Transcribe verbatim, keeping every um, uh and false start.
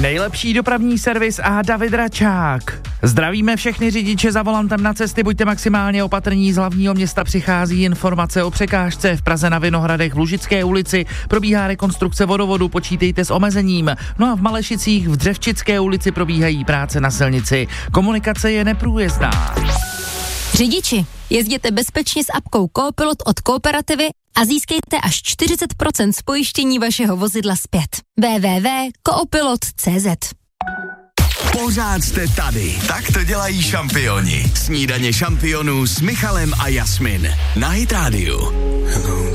Nejlepší dopravní servis a David Račák. Zdravíme všechny řidiče za volantem na cesty, buďte maximálně opatrní, z hlavního města přichází informace o překážce. V Praze na Vinohradech v Lužické ulici probíhá rekonstrukce vodovodu, počítejte s omezením. No a v Malešicích v Dřevčické ulici probíhají práce na silnici. Komunikace je neprůjezdná. Řidiči, jezděte bezpečně s apkou Coopilot od Kooperativy a získejte až čtyřicet procent z pojištění vašeho vozidla zpět. w w w tečka coopilot tečka c z Pořád jste tady. Tak to dělají šampioni. Snídaně šampionů s Michalem a Jasmin. Na Hit Radio.